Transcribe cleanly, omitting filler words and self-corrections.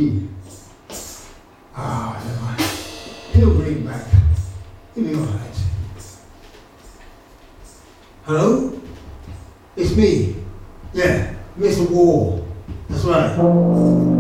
key. Ah, never mind. He'll bring back. He'll be alright. Hello? It's me. Yeah, Mr. Wall. That's right.